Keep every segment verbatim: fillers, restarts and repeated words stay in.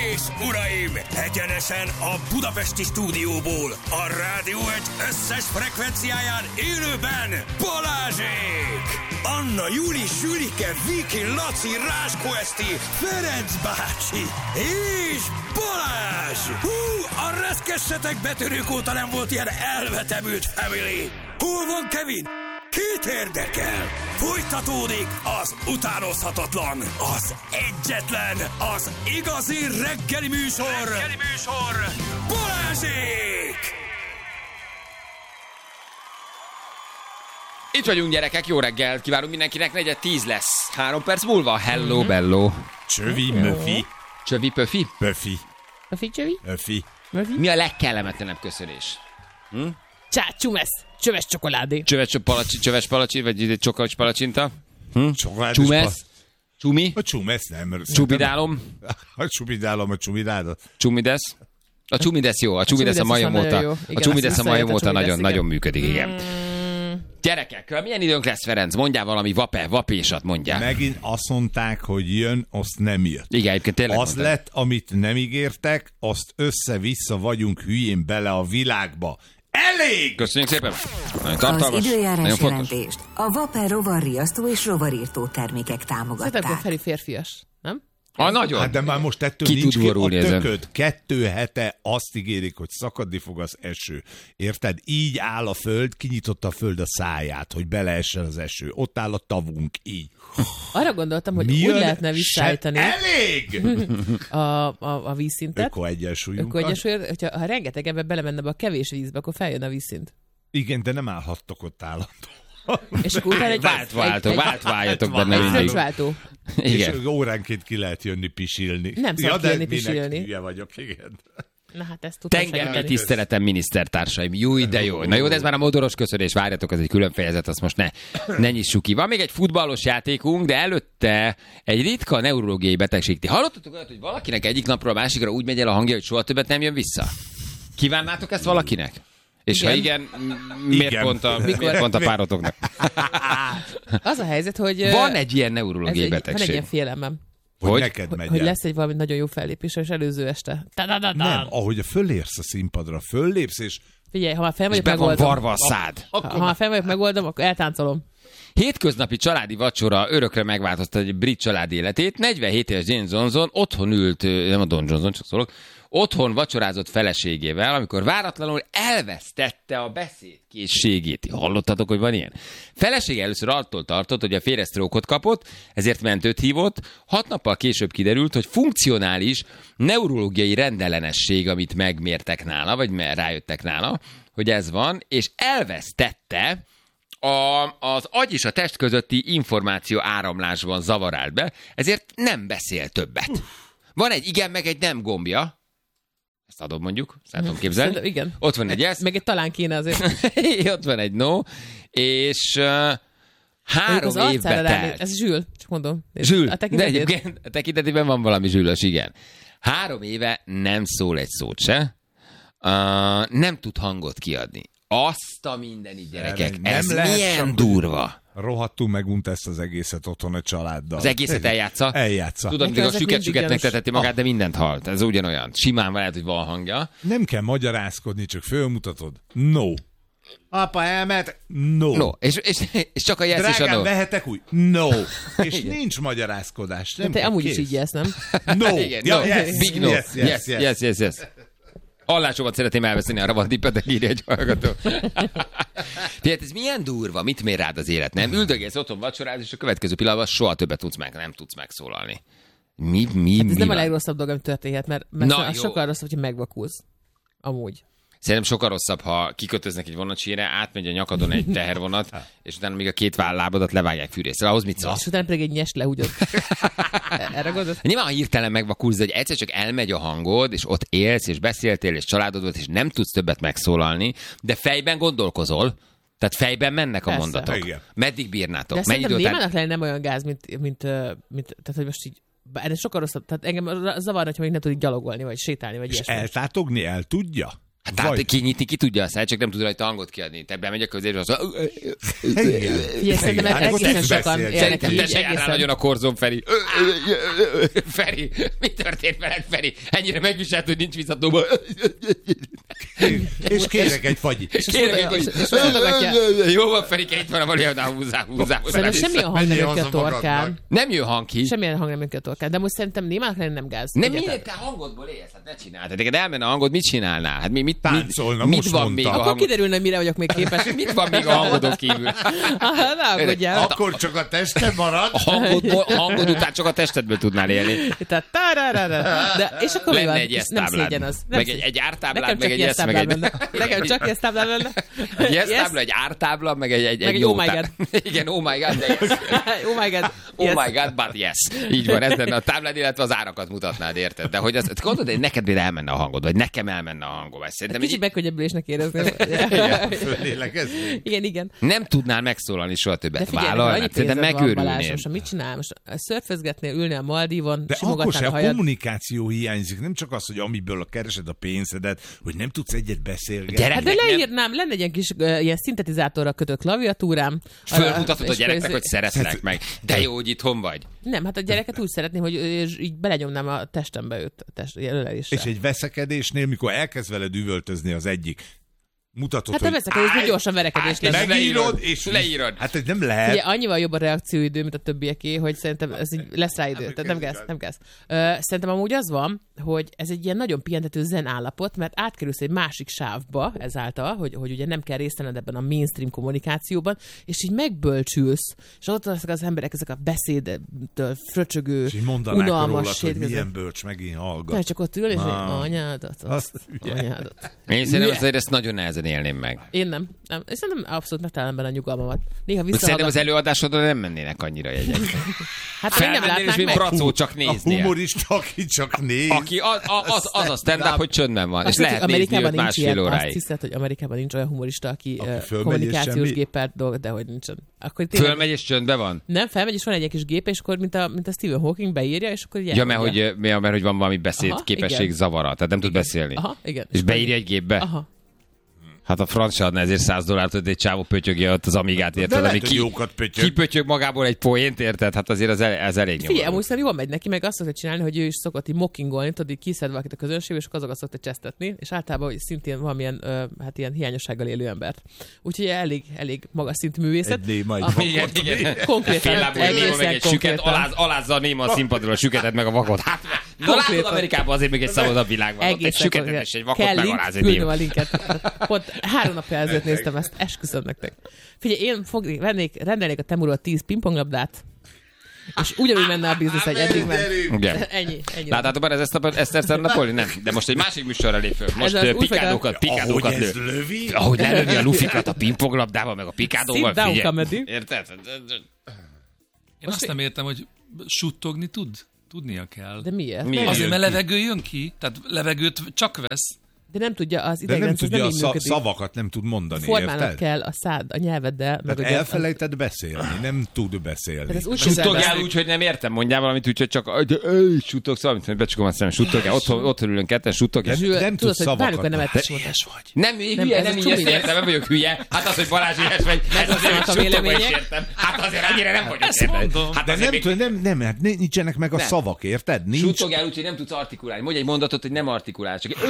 és uraim, egyenesen a budapesti stúdióból, a Rádió egy összes frekvenciáján élőben Balázsék! Anna, Juli, Sülike, Viki, Laci, Ráskó Eszti, Ferenc bácsi és Balázs! Hú, a reszkessetek betörők óta nem volt ilyen elvetemült family! Hol van Kevin? Kit érdekel? Folytatódik az utánozhatatlan, az egyetlen, az igazi reggeli műsor, reggeli műsor, Balázsék! Itt vagyunk, gyerekek, jó reggelt kívánunk mindenkinek, negyed tíz lesz. Három perc múlva, hello, mm-hmm. bello. Csövi, möfi. Csövi, pöfi? Pöfi. Pöfi, csövi? Öfi. Mi a legkellemetlenebb köszönés? Hm? Csá, csumesz, csöves csokoládé. Csöves palacsi, csöves palacsi, vagy csokolács palacsinta? Hm? Csumesz. Csumi? A csumesz nem. Csubidálom? A csubidálom, a csumidálod. Csumidesz? A csumidesz jó, a csumidesz a majom óta. A csumidesz a majom óta nagyon-nagyon működik, igen. Gyerekek, milyen időnk lesz, Ferenc? Mondjál valami vape, vapésat, mondjál. Megint azt mondták, hogy jön, azt nem jött. Igen, egyébként tényleg Az mondtam. lett, amit nem ígértek, azt össze-vissza vagyunk hülyén bele a világba. Elég! Köszönjük szépen. Az időjárás jelentést a Vaper rovarriasztó és rovarírtó termékek támogatták. Szerintem Feri férfias, nem? Ah, nagyon. Hát de már most ettől Ki nincs tud ki a borulni ezen? tököd. Kettő hete azt ígérik, hogy szakadni fog az eső. Érted? Így áll a föld, kinyitotta a föld a száját, hogy beleessen az eső. Ott áll a tavunk, így. Arra gondoltam, hogy Mi úgy jön? lehetne visszaállítani Se- Elég! a, a, a vízszintet. Öko-egyensúlyunkat. Öko-egyensúlyt, hogyha ha rengeteg ember belemenne be a kevés vízbe, akkor feljön a vízszint. Igen, de nem állhattok ott állandó. És akkor utána egy... Vált, váltok, vált, váljatok benne Egy mindig. fröccsváltó. Igen. És óránként ki lehet jönni pisilni. Nem szabad ja, kijönni de minek pisilni. hülye vagyok, igen. Na hát ezt tudtam Tengermély segíteni. tiszteletem, minisztertársaim. Júj, de jó. Na jó, de ez már a modoros köszönés. Várjatok, ez egy külön fejezet, azt most ne, ne nyissuk ki. Van még egy futballos játékunk, de előtte egy ritka neurológiai betegség. Ti hallottatok olyat, hogy valakinek egyik napról a másikra úgy megy el a hangja, hogy soha többet nem jön vissza? Kívánnátok ezt valakinek? És igen. Ha igen, miért, Igen. Pont, a, miért pont a párotoknak? Az a helyzet, hogy... Van egy ilyen neurológiai egy, betegség. Van egy ilyen félelmem. Hogy, Hogy? neked megy Hogy el. lesz egy valami nagyon jó fellépés, és előző este. Ta-da-da-da. Nem, ahogy a fölérsz a színpadra, föllépsz, és Figyelj, ha már fel És vagyok, be van megoldom. varva a szád. Ha, ha már fel vagyok, megoldom, akkor eltáncolom. Hétköznapi családi vacsora örökre megváltoztatta egy brit család életét. negyvenhét éves Jane Johnson otthon ült, nem a Don Johnson, csak szólok, otthon vacsorázott feleségével, amikor váratlanul elvesztette a beszédkészségét. Hallottatok, hogy van ilyen? Felesége először attól tartott, hogy a férje sztrókot kapott, ezért mentőt hívott. Hat nappal később kiderült, hogy funkcionális neurológiai rendellenesség, amit megmértek nála, vagy rájöttek nála, hogy ez van, és elvesztette A, az agy és a test közötti információ áramlásban zavarált be, ezért nem beszél többet. Van egy igen, meg egy nem gombja. Ezt adom mondjuk, ezt el tudom képzelni. Szerintem igen. Ott van egy yes. Meg egy talán kéne azért. Ott van egy no. És uh, három az évbe arcára ránéz- telt. Ez Zsül, csak mondom. Zsül, A de tekintetét? egyébként a tekintetében van valami zsülös, igen. Három éve nem szól egy szót se. Uh, nem tud hangot kiadni. Azt a mindenit, gyerekek, Nem ez lehet milyen sem- durva. rohadtul megunta ezt az egészet otthon a családdal. Az egészet eljátsza? Eljátsza. Tudom, Nekem hogy a ezek süket mindig süket gyanús. megteteti magát, de mindent halt. Ez ugyanolyan. Simán lehet, hogy van hangja. Nem kell magyarázkodni, csak fölmutatod. No. Apa elment? No. No, és, és, és csak a yes és a Drágám, no. vehetek úgy? No. És nincs magyarázkodás. Nem De te kell, amúgy kész. is így jelsz, nem? No. Igen, Ja, no. yes, Big no. yes, yes, yes, yes. yes, yes, yes. Hallásomat szeretném elveszteni, arra van tippedek, írja egy hallgató. Tehát ez milyen durva, mit mér rád az élet, nem? Üldögélsz otthon vacsoráz, és a következő pillanatban soha többet tudsz meg, nem tudsz megszólalni. Mi, mi, Hát ez mi nem van? a legrosszabb dolog, ami történhet, mert, mert Na, Na, az jó. sokkal rosszabb, hogy megvakulsz. Amúgy. Szerintem sokkal rosszabb, ha kikötöznek egy vonatsírre, átmegy a nyakadon egy tehervonat, és utána még a két vállábadat levágják fűrészre. Ahhoz mit szólsz? És utána pedig egy nyest lehúgyod. Erre gondolsz? Nyilván, ha hirtelen megvakulsz, de hogy egyszer csak elmegy a hangod, és ott élsz, és beszéltél, és családod volt, és nem tudsz többet megszólalni, de fejben gondolkozol, tehát fejben mennek a Persze. mondatok. Igen. Meddig bírnátok? De Mennyi szerintem idő után? némának lenni nem olyan gáz, mint, mint, mint, mint tehát, hogy most így, ez sokkal rosszabb. Tehát engem zavarna, hogy még nem tud így gyalogolni, vagy sétálni, vagy És ilyesmi. eltátogni el tudja? Tehát Vagy- kinyitni ki tudja a száj, csak nem tud rajta hangot kiadni. Te bemegy a közé, és az... Ugye, szerintem Hát akkor egészen te sokan beszélsz. élnek Szerintem így, te se járnál egészen. nagyon a korzon, Feri. Feri, mi történt veled, Feri? Ennyire megviselt, hogy nincs visszatóba. És kérek egy fagyit. Kérek, És- hogy... és- és mondogatja. Jó van, Feri, itt van a valójában, húzzá, húzzá. Szerintem semmilyen hang nem Menjél jön ki a haza magadnak. torkán. Nem jön hang ki. Semmilyen hang nem jön ki a torkán. De most szerintem némának lenni nem gáz. Nem, Egyáltalán. miért te hangodból élsz? Hát ne csinálj. Hát neked elmenne a hangod, mit csinálnál? Hát mi, mit, Táncolna, mit, most mit van mondta. még a Akkor hangod? kiderülne, hogy mire vagyok még képes. Mit van még a hangodon kívül? Ah, ne aggódjál. Akkor csak a tested marad. A hangodból, hangod után csak a testedből tudnál élni. Tehát tárárárá. De és akkor mi Lenne van? egy És nem esztáblád. szégyen az. Nem Meg egy, szégyen. egy ártáblád, Nekem meg csak egy ilyen esz, meg táblám egy... lenne. Nekem csak ilyen táblám lenne. Egy Yes. esztábla, egy ártábla, meg egy, egy, Meg egy egy jó oh my tá- Igen, oh my god, de yes. Oh my god. Oh Yes. my god, but yes. Így van, ez lenne a táblád, illetve az árakat mutatnád, érted? De hogy az, gondolod, hogy neked például elmenne a hangod, vagy nekem elmenne a hangom. Ezt szerintem Kicsit így megkönnyebbülésnek érezném. Föllélegezni. Igen, igen. nem tudnál megszólalni soha De többet. figyelj, ha Vállalnád, annyi szerintem pénzed van, Balázs, megőrülnél. most mit csinál? Most szörfözgetnél, ülni a Maldívon, De akkor simogatnál se a a hajad. kommunikáció hiányzik, nem csak az, hogy amiből keresed a pénzedet, hogy nem tudsz egyet beszélgetni. Gyere, Hát de nem- leírnám, lenne egy ilyen kis uh, ilyen szintetizátorra kötött klaviatúrám. Fölmutatod a és gyereknek, közé- hogy szeretlek meg. De jó, hogy itthon vagy. Nem, hát a gyereket úgy szeretném, hogy ö, így belenyomnám a testembe őt, a test, ilyen ölelésre. És egy veszekedésnél, mikor elkezd veled üvöltözni az egyik, mutatod, Hát a hogy veszekedésben állj, gyorsan verekedés állj, lesz. megírod, és Leírod. Hát ez nem lehet. Ugye annyival jobb a reakcióidő, mint a többieké, hogy szerintem ez így lesz rá idő. Tehát nem gáz, nem gáz. Ö, szerintem amúgy az van, hogy ez egy ilyen nagyon pihentető zen állapot, mert átkerülsz egy másik sávba ezáltal, hogy, hogy ugye nem kell részt venned ebben a mainstream kommunikációban, és így megbölcsülsz, és ott azok az emberek, ezek a beszédtől fröcsögő, És így mondanák rólad, unalmas hogy sétkező. milyen bölcs megint hallgat. Nem, csak ott ül, és így, Ah. anyádat, azt, Azt ugye. anyádat. Én szerintem azért ezt nagyon nehezen élném meg. Én nem. nem. Én szerintem abszolút megtalálom benne a nyugalmamat. Néha Szerintem visszahallgatom. az előadásodra nem mennének annyira jegyek. Hát még nem Felmennél, és látnánk mint meg. Bracó csak A néznél. humorista, aki csak néz. Aki az, az, az a stand-up, hogy csöndben van. És Azt hiszed, lehet hogy nézni Amerikában őt nincs ilyen, másfél azt óráig. hiszed, hogy Amerikában nincs olyan humorista, aki, Aki uh, fölmegy, és kommunikációs semmi? géppel dolg, de hogy nincsen. Akkor tényleg, Fölmegy és csöndben van? nem, felmegy, és van egy kis gép, és akkor mint a, mint a Stephen Hawking beírja, és akkor így Ja, mert elmondja. hogy, ja, mert hogy van valami beszédképesség igen. zavara, tehát nem tud beszélni. Aha, igen. És beírja egy gépbe? Aha. Hát a franc se adna ezért száz dollárt, hogy egy csávó pötyögje ott az Amigát, érted? lehet, Ami hogy ki, jókat pötyög. kipötyög magából egy poént, érted? Hát azért az, el, ez elég Figyelj, nyomorú. amúgy szerintem jól megy neki, meg azt szokta csinálni, hogy ő is szokott így mockingolni, tudod, így kiszed valakit a közönség, és akkor azokat szokta csesztetni, és általában hogy szintén valamilyen ö, hát ilyen hiányossággal élő embert. Úgyhogy elég, elég magas szintű művészet. Egy néma, egy Aha. Igen, igen. Konkrétan, Féllábú egy néma, meg egészen egy süket, konkrétan. aláz, alázza a néma a színpadról a süketet, meg a vakot. Hát, na Konkrétan. látod, Amerikában azért még egy szabadabb világ van. Ott egy Egészen süketet konkrét. és egy vakot Kell megaláz egy link, néma. küldöm a linket. Pont három napja ezelőtt néztem ezt, esküszöm nektek. Figyelj, én fog, vennék, rendelnék a Temuról tíz pingponglabdát, és ugyanúgy menne a biznisz, egy eddig ment. Igen. Ennyi, ennyi. Láttátok már ez ezt a ezt ezt a Napoli? Nem. De most egy másik műsorra lép föl. Most Ez az ö, új pikádókat, pikádókat Ahogy lő. ez lövi, Ahogy lelövi a lufikat a pingponglabdával, meg a pikádóval. Sit down, figyelj. comedy. Érted? Én azt nem értem, hogy suttogni tud. Tudnia kell. De miért? Miért? Nem, Azért, mert jön ki? levegő jön ki, tehát levegőt csak vesz. de nem tudja, az de nem idegrendszer tudja, nem a így sza- működik. szavakat nem tud mondani, Formálnod érted? kell a szád, a nyelveddel. meg Tehát ugye- elfelejtett beszélni, nem tud beszélni. Tehát ez úgy közel Suttogál lesz. úgy, hogy nem értem, mondjál valamit, úgyhogy csak suttogsz valamit, hogy becsukom a szemem, suttogál. Otthon, otthon ülünk ketten, suttogál. De- Zsül, nem tudod, tud hogy bármikor szavakat nemet mondani. is mondtál. vagy. Nem, Nem, hülye, ez nem a így csomó ezt idő. értem, nem vagyok hülye. Hát az, hogy Balázs ügyes vagy, ez azért Megosztanak a suttogva is vélemények. értem. Hát azért annyira nem vagyok Ezt érted. mondom. Hát De azért nem, még- tud, nem, nem, hát nincsenek meg a Nem. szavak, érted? Nincs. Suttogál úgy, hogy nem tudsz artikulálni. Mondj egy mondatot, hogy nem artikulálsz. Csak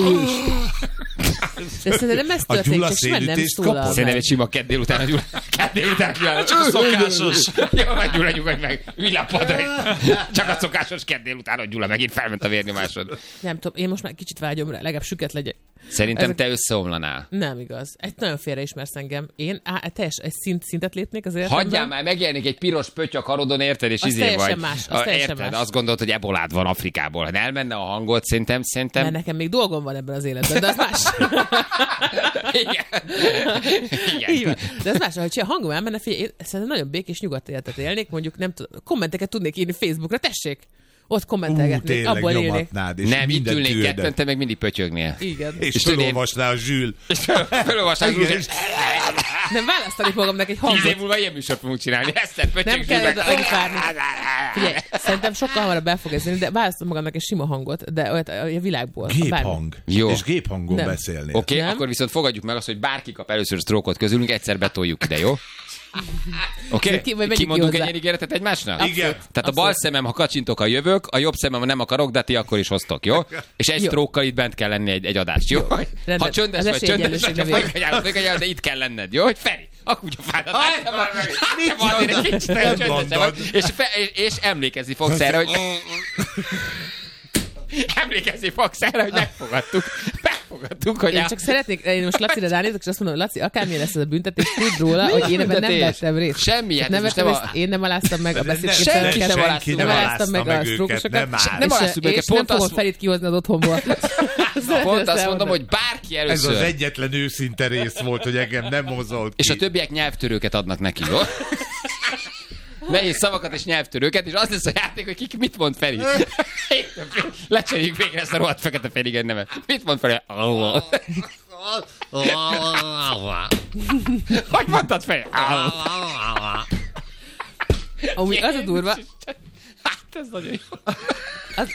De szerintem nem ez A történik, Gyula csak simán nem szélütést szólal kapott? Szerintem meg. egy sima kedd délután a Gyula. Kedd délután Gyula. Csak a szokásos. Jó, meg Gyula, nyugodj meg. Ülj a padra. Csak a szokásos kedd délután a Gyula. Megint felment a vérnyomásod. Nem tudom, én most már kicsit vágyom rá, legalább süket legyek. Szerintem Ezek- te összeomlanál. Nem igaz. Egy nagyon félre ismersz engem. Én á, teljes, egy szint, szintet lépnék az életemben. Hagyjál már, megjelenik egy piros pötty a karodon, érted? És Az izé teljesen vagy. más, az A- teljesen érted? más. Azt gondolod, hogy ebolád van Afrikából. Ha elmenne a hangot, szerintem, szerintem... Mert nekem még dolgom van ebben az életben, de az más. Igen. Igen. Így van. De ez más, hogy a hangom elmenne, figyelj, én szerintem nagyon békés, nyugodt életet élnék, mondjuk nem tudom, kommenteket tudnék írni Facebookra, tessék! ott kommentelgetnék, Ú, abból élnék. nyomatnád, és Nem, itt minden ülnék tűrdet. ketten, te meg mindig pötyögnél. Igen. És, És felolvasná a Zsül. Felolvasnál, Igen, és és- Nem választani magamnak egy tíz év hangot. múlva ilyen műsort fogunk csinálni. Eszter, pötyög, Nem kell Zsül meg- oda annyit várni. Figyelj, szerintem sokkal hamarabb el fog ezni, de választom magamnak egy sima hangot, de olyat a világból. Bármi. Géphang. Jó. És géphangon Nem. beszélnél. Oké, okay, Nem? akkor viszont fogadjuk meg azt, hogy bárki kap először sztrókot közülünk, egyszer betoljuk ide, jó? Oké? Ki- vagy Okay? menjünk Kimondunk ki egy hozzá. ilyen ígéretet egymásnak? Igen. Tehát a bal szemem, ha kacsintok, a jövök, a jobb szemem, ha nem akarok, de ti akkor is hoztok, jó? És egy Jó. sztrókkal itt bent kell lenni egy, egy adást, jó? Rendben. Ha csöndes Az vagy, csöndes vagy, esélyegyenlőségre ha vége. folykagyálod, folykagyálod, de itt kell lenned, jó? Hogy Feri, a kutyafádat. Mit mondod? Nem mondod. És, fe, és, és emlékezni fogsz erre, hogy... Emlékezni fogsz erre, hogy megfogadtuk. Megfogadtuk, hogy... Én a- csak szeretnék, én most Lacira ránézek, és azt mondom, Laci, akármilyen lesz ez a büntetés, tudd róla, hogy én ebben nem büntetés? vettem részt. Semmi, hát nem ez most vettem nem részt, a- én nem aláztam meg a senki beszédképteleneket, nem alázta Senki meg. nem nem alázta aláztam meg meg a őket, sztrókusokat, nem áll. Nem és, aláztuk őket, és nem pont fogom azt- Ferit kihozni az otthonból. Pont azt mondom, hogy bárki Ez először... az egyetlen őszinte rész volt, hogy engem nem mozolt ki. És a többiek nyelvtörőket adnak neki, jó? Nehéz szavakat és nyelvtörőket, és az lesz a játék, hogy kik mit mond Feri. Lecseréljük végre ezt a rohadt fekete Ferigen nevet. Mit mond Feri? Hogy mondtad, Feri? Amúgy az a durva, Hát ez nagyon jó. az,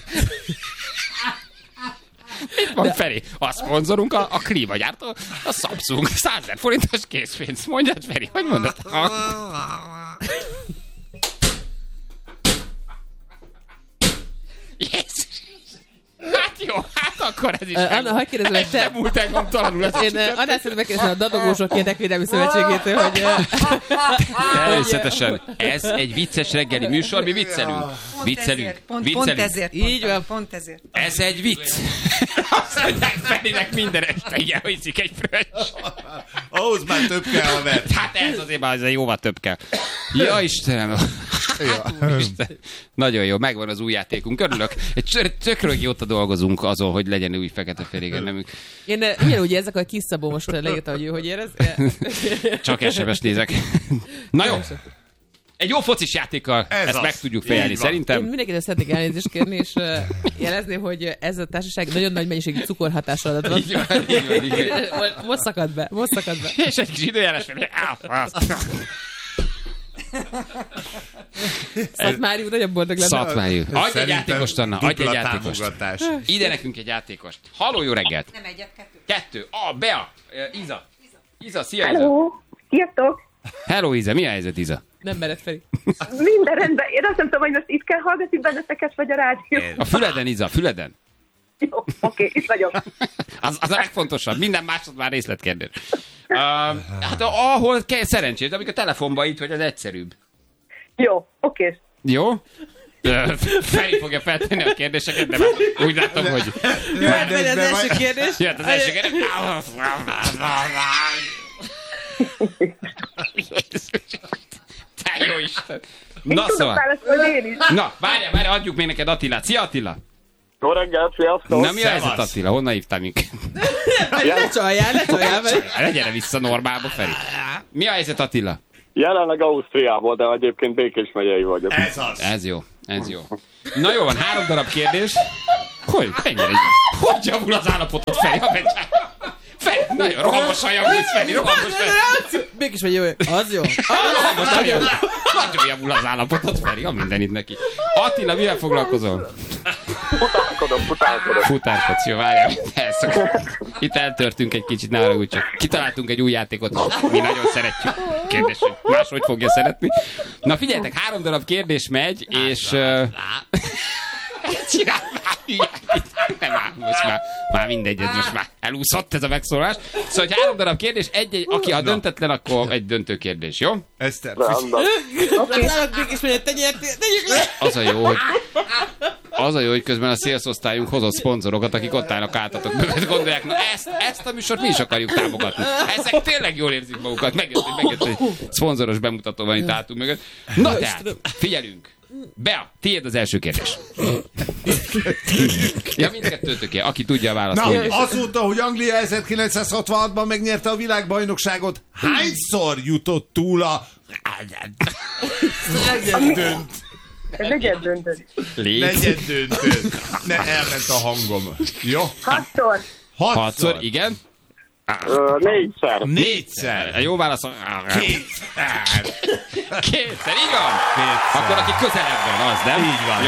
Mit mond Feri? A szponzorunk a, a klímagyártó, a Samsung. százezer forintos készpénz. Mondjad, Feri, hogy mondod? Jézus! Hát jó, hát akkor ez is Ö, Anna, hadd kérdezem, hogy te- nem múlt elgondtalanul ez a én csütörtök. adás szerint megkérdezem a Dadogósok Érdekvédelmi Szövetségétől, hogy Természetesen. Ez egy vicces reggeli műsor, mi viccelünk. Viccelünk. Ezért, pont, Viccelünk. pont ezért. Így van. Pont ezért. Ez egy vicc. Azt mondják Ferinek minden este ilyen, hogy iszik egy fröccs. Ahhoz már több kell, haver. Hát ez azért már azért jóval több kell. Ja, Istenem. Úristen. Nagyon jó, megvan az új játékunk. Örülök. Egy csör- tökről jóta dolgozunk azon, hogy legyen új fekete Ferigen nemünk. én eh, ugyanúgy érzek, hogy Kis Szabó most leírta, hogy ő hogy érez. Csak es em es nézek. Na jó. Egy jó focis játékkal Ez ezt az. meg tudjuk Így fejelni, van. Én szerintem. mindenkitől szeretnék elnézést kérni, és uh, jelezni, hogy ez a társaság nagyon nagy mennyiségű cukorhatással adott. Így van, így van, így van. Most szakad be, most szakad be. És egy kis időjárás fel. Szatmári úr nagyon boldog lenne. Szatmári. Adj egy Szerintem játékost, Anna, adj egy dupla játékost. támogatás. Ide nekünk egy játékost. Halló, jó reggelt. Nem egyet, kettő. Kettő. A, Bea. Ö, Iza. Iza, szia Iza. Hello, sziasztok! Hello, Iza. Mi a helyzet, Iza? Nem mered Feri. Minden rendben. Én azt nem tudom, hogy most itt kell hallgatni benneteket, vagy a rádió. A füleden, Iza, füleden. Jó, oké, itt vagyok. Az, az a legfontosabb. Minden másod már részletkérdés. Uh, hát ahol kell szerencsét, amik a telefonban itt, hogy az egyszerűbb. Jó, oké. Jó? Ö, Feri fogja feltenni a kérdéseket, de már úgy látom, hogy Jöhet Feri az első kérdés. jött az első kérdés. Te jó Isten! Na Tudok szóval, válaszolni én is. na várjál, várjál, adjuk még neked Attilát. Szia Attila! Jó reggelt, sziasztok! Na mi a helyzet Attila? Honnan hívtál minket? Ne csaljál, ne csaljál. Feri. Gyere vissza normálba, Feri. Mi a helyzet Attila? Jelenleg Ausztriából, de egyébként Békés megyei vagyok. Ez az. Ez jó, ez jó. Na jó van, három darab kérdés. Hogy? Mennyire? Hogy javul az állapotod, Feri? Ha becsák. Feri, nagyon rohamosan javulsz, Feri, rohamos Feri. Mégis vagy jó. Az jó. Rohamosan javul. Nagyon javul az állapotod, Feri, a mindenit neki. Attila, mivel foglalkozol? Futálkodok, futálkodok. Futárkodsz, jó, várjál. Elszok. Itt eltörtünk egy kicsit, ne haragudj csak. Kitaláltunk egy új játékot, mi nagyon szeretjük. Kérdés, hogy máshogy fogja szeretni. Na figyeljetek, három darab kérdés megy, és... Uh... Csinál már hülyát. Nem áll, most már, már mindegy, ez most már elúszott ez a megszólás. Szóval, hogy három darab kérdés, egy-egy, aki ha döntetlen, akkor egy döntő kérdés, jó? Eszter, Rendben. Gratulálok Békés megyet, te nyertél. Tegyük le. Az a jó, hogy az a jó, hogy közben a sales-osztályunk hozott szponzorokat, akik ott állnak átatok mögött, gondolják, na ezt, ezt a műsort mi is akarjuk támogatni. Ezek tényleg jól érzik magukat. Megjött, hogy megjött, hogy szponzoros bemutató van itt átunk mögött. Na tehát, figyelünk. Bea, tiéd az első kérdés. Ja, mindkettőtöké, aki tudja a választ. Na, mondja. azóta, hogy Anglia ezerkilencszázhatvanhatban megnyerte a világbajnokságot, hányszor jutott túl a... dönt? Ez negyed döntő. Negyed döntő. Ne, elment a hangom. Jó? Hatszor. Hatszor. Hatszor, igen. Ö, négyszer. Négyszer. Jó válasz. Kétszer. Kétszer, igen. Kétszer. Akkor aki közelebb van, az, nem? Így van. Jó.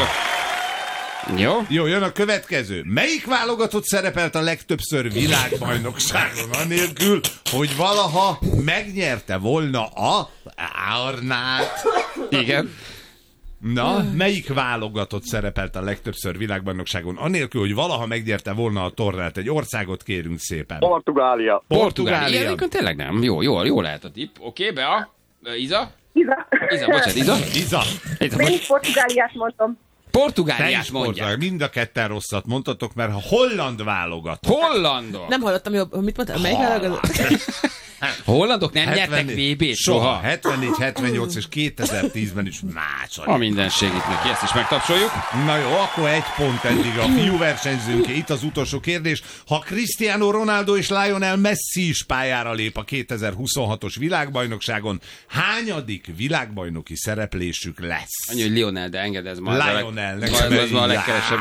Jó. Jó, jön a következő. Melyik válogatott szerepelt a legtöbbször világbajnokságon, anélkül, hogy valaha megnyerte volna a Arnát? Igen. Na, melyik válogatott szerepelt a legtöbbször világbajnokságon, anélkül, hogy valaha megnyerte volna a tornát? Egy országot kérünk szépen. Portugália. Portugália. Igen, tényleg nem. Jó, jó, jó lehet a tipp. Oké, okay, Bea. Iza? Iza. Iza, bocsánat, Iza. Iza. Iza, Én bocs. is Portugáliát mondtam. Te Portugáliát is mondják. Portugál. Mind a ketten rosszat mondtatok, mert a holland válogatott. Hollandok. Nem hallottam jobb, mit mondtál? Melyik válogatott? Hollandok nem nyertek hetvennégy vé bét Soha. soha. hetvennégy, hetvennyolc és kétezer-tízben is második. A mindenség itt neki, ezt is megtapsoljuk. Na jó, akkor egy pont eddig a fiú versenyzőnké. Itt az utolsó kérdés. Ha Cristiano Ronaldo és Lionel Messi is pályára lép a kétezer-huszonhatos világbajnokságon, hányadik világbajnoki szereplésük lesz? Annyi, hogy Lionel, de enged ez ma. Ez a leg- Lionel, ma- ez ma a legkevesebb.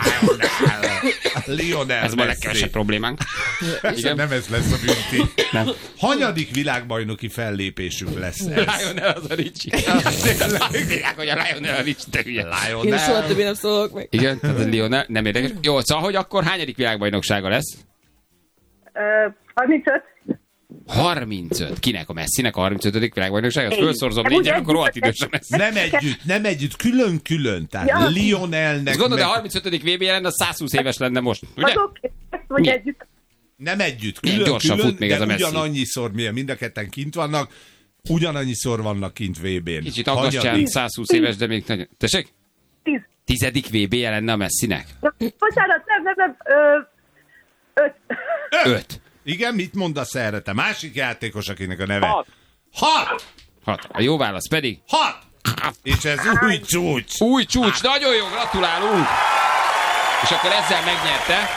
Lionel Ez ma a Messi. legkevesebb problémánk. Igen. Nem ez lesz a bünti. Nem. Hanyadik világbajnoki fellépésük lesz ez? Lionel az a Ricsi. Azt mondják, hogy a Lionel a Ricsi, te hülye. Én is soha többé nem szólok meg. Igen, tehát a Lionel nem érdekes. Jó, szóval, hogy akkor hányadik világbajnoksága lesz? Ö, harmincöt. harmincöt. Kinek? A Messinek a harmincötödik világbajnoksága? Ezt fölszorzom Nem, négyen, ugye akkor rohadt együtt- idősen lesz. Nem együtt, nem együtt, külön-külön. Tehát Ja. Lionelnek... Azt gondolod, a meg- harmincötödik vé bé jelen a százhúsz éves lenne most, ugye? Az oké, ezt vagy Mi? együtt. Nem együtt, Milyen külön, gyorsan külön, fut még de ez a Messi. ugyanannyiszor, milyen mind a ketten kint vannak, ugyanannyiszor vannak kint vé bén. Kicsit aggasztján, százhúsz éves, de még nagyon... Tessék? Tíz. Tizedik vé bé lenne a Messinek? Bocsánat, nem, nem, nem. Ö, öt. Öt. Igen, mit mondasz erre? Te másik játékos, akinek a neve? Hat. Hat! Hat. A jó válasz pedig? Hat! És ez új csúcs. Új csúcs, nagyon jó, gratulálunk! És akkor ezzel megnyerte.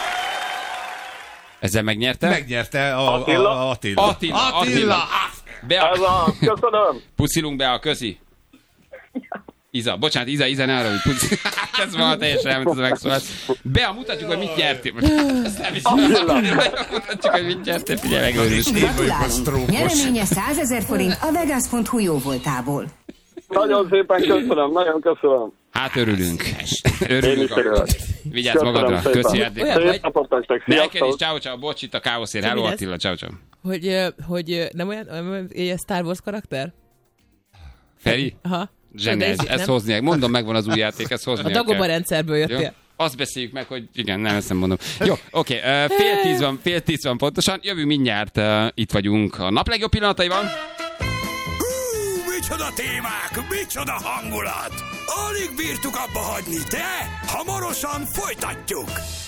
Ezzel megnyerte? Megnyerte a, Attila? a, a Attila. Attila, Attila. Attila. Be Ez a... a... Köszönöm. Puszilunk be a közi. Iza, bocsánat, Iza, Iza, ne arra, hogy puci. Ez van teljesen elment, ez a megszólás. Bea, mutatjuk, hogy mit nyertél. Ezt nem hiszem. Mutatjuk, hogy mit nyertél. Figyelj meg, őrülés. Gratulálunk! Nyereménye százezer forint a vegas pont hu jó voltából. Nagyon szépen köszönöm, nagyon köszönöm. Hát örülünk. Én is Örülünk. örülök. Vigyázz Köszönöm magadra. szépen. Köszi, Erdély. Olyan vagy, Szép napot nektek, Neked is, sziasztok! ciao, ciao, bocs, itt a káoszér. Hello Vigyázz. Attila, ciao, ciao. hogy, ö, hogy ö, nem olyan, olyan ilyen Star Wars karakter? Feri? Aha. Zseni, De ezt, ez- ezt nem? hozniak. Mondom, megvan az új játék, ezt hozniak A Dagobah kell. rendszerből Jó? jöttél. Azt beszéljük meg, hogy igen, nem, ezt nem mondom. Jó, oké, okay, uh, fél tíz van, fél tíz van pontosan, jövünk mindjárt, uh, itt vagyunk a nap legjobb pillanataiban. Hú, micsoda témák, micsoda hangulat! Alig bírtuk abba hagyni, de hamarosan folytatjuk!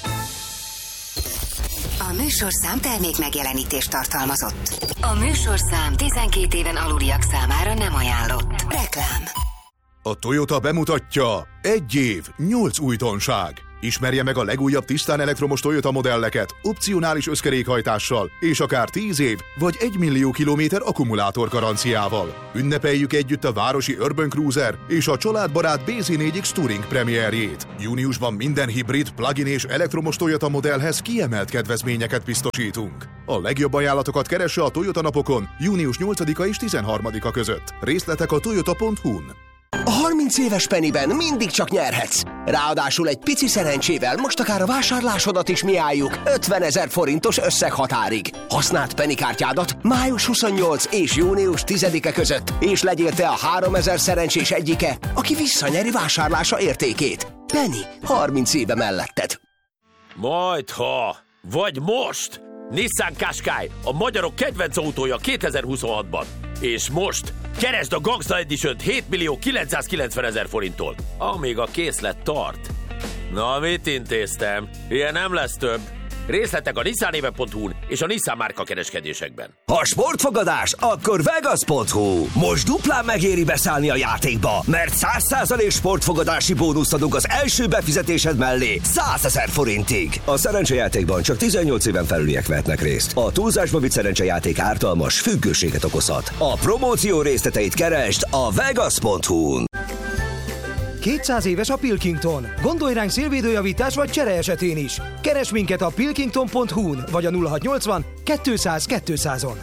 A műsorszám termék megjelenítést tartalmazott. A műsorszám tizenkét éven aluliak számára nem ajánlott. Reklám. A Toyota bemutatja egy év, nyolc újdonság. Ismerje meg a legújabb tisztán elektromos Toyota modelleket, opcionális összkerékhajtással, és akár tíz év vagy egy millió kilométer akkumulátor garanciával. Ünnepeljük együtt a városi Urban Cruiser és a családbarát bé zé négy X Touring premierjét. Júniusban minden hibrid, plug-in és elektromos Toyota modellhez kiemelt kedvezményeket biztosítunk. A legjobb ajánlatokat keresse a Toyota napokon június nyolcadika és tizenharmadika között. Részletek a toyota pont hu-n. A harminc éves Pennyben mindig csak nyerhetsz. Ráadásul egy pici szerencsével most akár a vásárlásodat is mi álljuk ötvenezer forintos összeghatárig. Használd Penny kártyádat május huszonnyolcadika és június tizedike között, és legyél te a háromezer szerencsés egyike, aki visszanyeri vásárlása értékét. Penny, harminc éve melletted. Majdha, vagy most! Nissan Qashqai, a magyarok kedvenc autója kétezer-huszonhatban. És most keresd a Gangsta Edition-t hét millió kilencszázkilencvenezer forinttól, amíg a készlet tart. Na, mit intéztem? Ilyen nem lesz több. Részletek a nissanéve pont hu-n és a Nissan márka kereskedésekben. Ha sportfogadás, akkor vegas pont hu. Most duplán megéri beszállni a játékba, mert száz százalék sportfogadási bónuszt adunk az első befizetésed mellé százezer forintig. A szerencsejátékban csak tizennyolc éven felüliek vehetnek részt. A túlzásba vitt szerencsejáték ártalmas, függőséget okozhat. A promóció részleteit keresd a vegas pont hu-n. kétszáz éves a Pilkington. Gondolj ránk szélvédőjavítás vagy csere esetén is. Keres minket a pilkington pont hu-n vagy a nulla hatszáznyolcvan kétszáz kétszázon.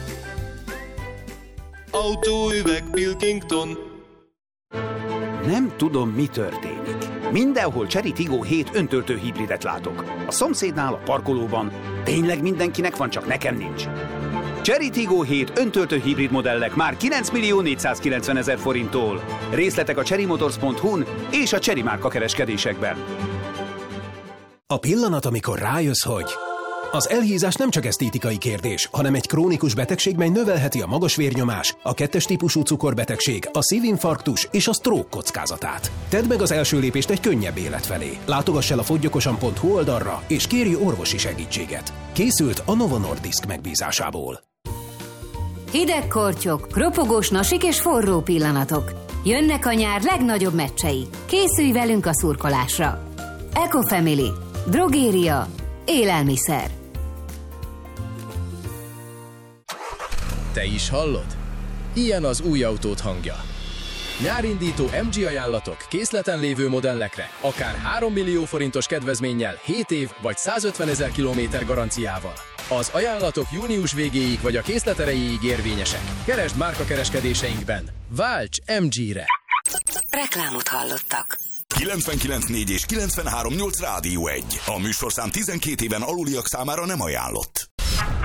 Autóüveg Pilkington. Nem tudom, mi történik. Mindenhol Chery Tiggo hét öntöltő hibridet látok. A szomszédnál, a parkolóban. Tényleg mindenkinek van, csak nekem nincs. Chery Tiggo hét öntöltő hibrid modellek már kilenc millió négyszázkilencven ezer forinttól. Részletek a chery motors pont hu-n és a Chery márka kereskedésekben. A pillanat, amikor rájössz, hogy az elhízás nem csak esztétikai kérdés, hanem egy krónikus betegség, mely növelheti a magas vérnyomás, a kettes típusú cukorbetegség, a szívinfarktus és a stroke kockázatát. Tedd meg az első lépést egy könnyebb élet felé. Látogass el a foggyokosan pont hu oldalra, és kérj orvosi segítséget. Készült a Novo Nordisk megbízásából. Hideg kortyok, ropogós nasik és forró pillanatok. Jönnek a nyár legnagyobb meccsei. Készülj velünk a szurkolásra. Ecofamily. Drogéria. Élelmiszer. Te is hallod? Ilyen az új autód hangja. Nyárindító em gé ajánlatok készleten lévő modellekre, akár három millió forintos kedvezménnyel, hét év vagy százötven ezer kilométer garanciával. Az ajánlatok június végéig vagy a készlet erejéig érvényesek. Keresd márkakereskedéseinkben. Válts em gére! Reklámot hallottak. kilencvenkilenc négy és kilencvenhárom nyolc Rádió egy. A műsorszám tizenkét éven aluliak számára nem ajánlott.